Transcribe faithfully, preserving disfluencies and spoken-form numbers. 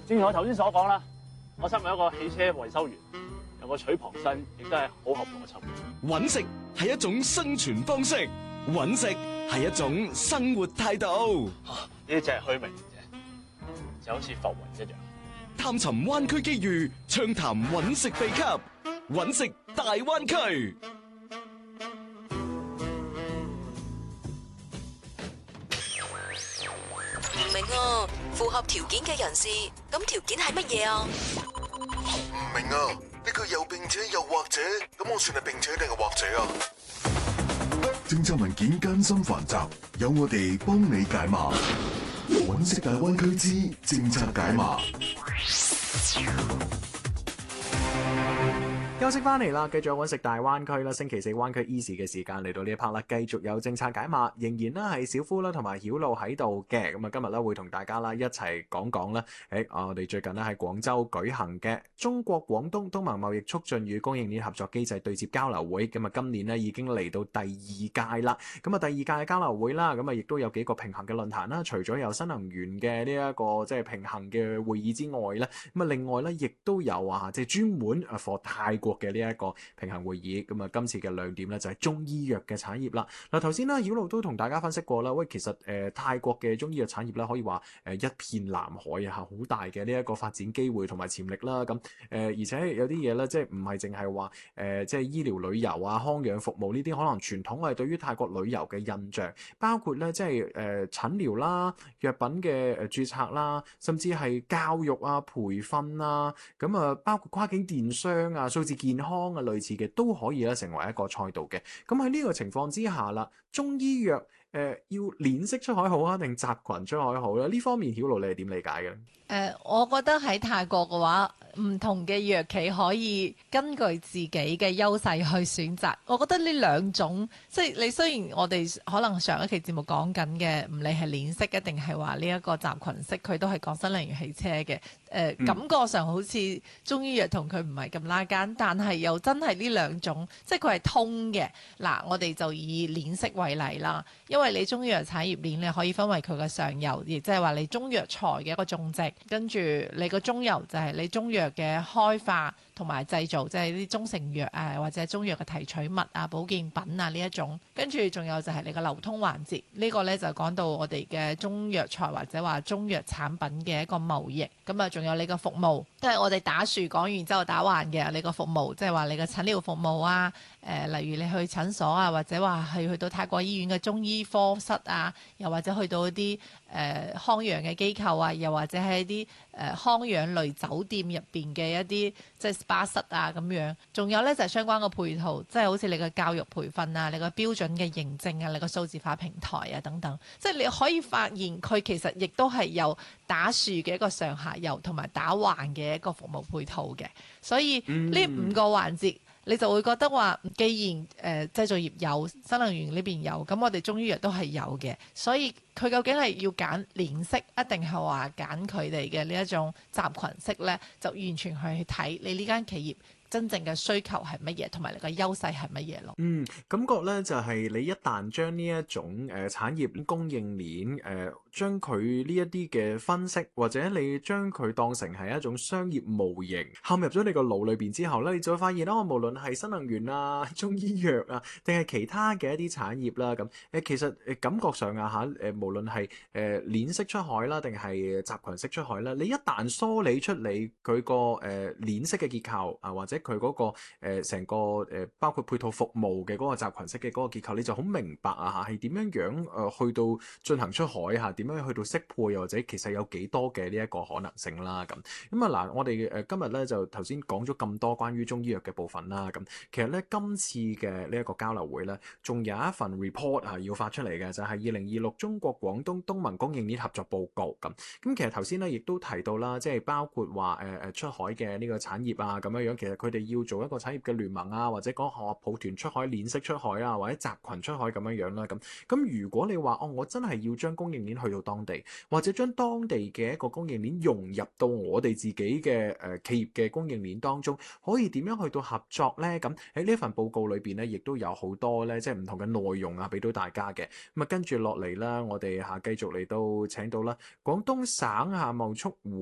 正如我頭先所講啦，我身為一個汽車維修員，有個取旁身，亦都係好合邏輯。 搵食係一種生存方式，搵食係一種生活態度。 呢啲只係虛名啫，就好似浮雲一樣。 探尋灣區機遇，暢談搵食秘笈，搵食大灣區。 唔明啊，符合條件嘅人士，咁條件係乜嘢啊？ 唔明啊，呢個又並且又或者，咁我算係並且定係或者啊？政策文件艱辛繁雜，有我哋幫你解碼。搵食大灣區之政策解碼。 休息翻嚟啦，繼續揾食大灣區啦。星期四灣區 Easy 嘅時間嚟到呢一 part 啦，繼續有政策解碼，仍然咧係小夫啦同埋曉露喺度嘅。咁啊，今日咧會同大家啦一齊講講咧，誒，我哋最近咧喺廣州舉行嘅中國廣東東盟貿易促進與供應鏈合作機制對接交流會。咁啊，今年咧已經嚟到第二屆啦。咁啊，第二屆嘅交流會啦，咁啊，亦都有幾個平衡嘅論壇啦。除咗有新能源嘅呢一個即係平衡嘅會議之外咧，咁啊，另外咧亦都有啊，即係專門啊 for 泰國嘅呢一個平衡會議。咁啊，今次嘅亮點咧就係中醫藥嘅產業啦。嗱，頭先啦，曉露都同大家分析過啦。喂，其實誒、呃、泰國嘅中醫藥產業咧，可以話誒一片藍海啊，好大嘅呢一個發展機會同埋潛力啦。咁誒、呃，而且有啲嘢咧，即係唔係淨係話誒，即係醫療旅遊啊、康養服務呢啲，可能傳統係對於泰國旅遊嘅印象，包括咧即係誒診療啦、藥品嘅誒註冊啦，甚至係教育啊、培訓啦，咁啊，包括跨境電商啊、數字健康啊，類似嘅都可以咧成為一個賽道嘅。咁喺呢個情況之下啦，中醫藥誒、呃、要鏈式出海好啊，定集群出海好咧？呢方面曉露你係點理解嘅？誒、 呃，我覺得喺泰國嘅話，唔同嘅藥企可以根據自己嘅優勢去選擇。我覺得呢兩種，即係你雖然我哋可能上一期節目講緊嘅，唔理係鏈式一定係話呢一個集群式，佢都係講新能源汽車嘅。誒、呃嗯、感覺上好似中醫藥同佢唔係咁拉間，但係又真係呢兩種，即係佢係通嘅。嗱，我哋就以鏈式為例啦，因為你中醫藥產業鏈你可以分為佢嘅上游，亦即係話你中藥材嘅一個種植，跟住你個中游就係你中藥嘅開發同埋製造，即係啲中成藥啊，或者中藥嘅提取物啊、保健品啊呢一種，跟住仲有就係你個流通環節，呢、這個呢，就講到我哋嘅中藥材或者話中藥產品嘅一個貿易，咁啊仲有你個服務，即係我哋打樹講完之後打橫嘅你個服務，即係話你嘅診療服務啊，誒、呃、例如你去診所啊，或者話係去到泰國醫院嘅中醫科室啊，又或者去到一啲誒、呃、康養嘅機構啊，又或者係一啲誒、呃、康養類酒店入邊嘅一啲即係 SPA 室啊咁樣，仲有呢就係、是、相關嘅配套，即係好似你嘅教育培訓啊，你個標準嘅認證啊，你個數字化平台啊等等，即係你可以發現佢其實亦都係有打豎嘅一個上下游同埋打橫嘅一個服務配套嘅，所以呢五個環節。你就會覺得話，既然誒、呃、製造業有，新能源呢邊有，咁我哋中醫藥都係有嘅，所以佢究竟係要揀鏈式，一定係話揀佢哋嘅呢一種集群式呢？就完全去睇你呢間企業真正嘅需求係乜嘢，同埋你個優勢係乜嘢咯？ 嗯，感覺咧就係、是、你一旦將呢一種誒、呃、產業供應鏈誒、呃、將佢呢一啲嘅分析，或者你將佢當成係一種商業模型，陷入咗你個腦裏邊之後咧，你就會發現啦，無論係新能源啊、中醫藥啊，定係其他嘅一啲產業啦，咁誒其實誒感覺上啊嚇誒，無論係誒鏈式出海啦，定係集群式出海啦，你一旦梳理出你佢個誒鏈式嘅結構啊，或者佢嗰、那個成、呃、個誒、呃、包括配套服務嘅嗰個集群式嘅嗰個結構，你就好明白啊嚇，係點樣樣誒、呃、去到進行出海嚇，點、啊、樣去到適配，或者其實有幾多嘅呢一個可能性啦咁。咁啊嗱，我哋誒、呃、今日咧就頭先講咗咁多關於中醫藥嘅部分啦咁，其實咧今次嘅呢一個交流會咧，仲有一份 report 啊要發出嚟嘅，就係二零二六中國廣東東盟供應鏈合作報告咁。咁其實頭先咧亦都提到啦，即係包括話誒誒出海嘅呢個產業啊咁樣樣，其實佢哋要做一個產業嘅聯盟啊，或者講學抱團出海、鏈式出海啊，或者集群出海咁樣樣啦。咁咁如果你話哦，我真係要將供應鏈去到當地，或者將當地嘅一個供應鏈融入到我哋自己嘅誒、呃、企業嘅供應鏈當中，可以點樣去到合作呢？咁喺呢份報告裏邊咧，亦都有好多咧，即係唔同嘅內容啊，俾到大家嘅。咁啊，跟住落嚟啦，我哋下繼續嚟到請到啦廣東省下貿促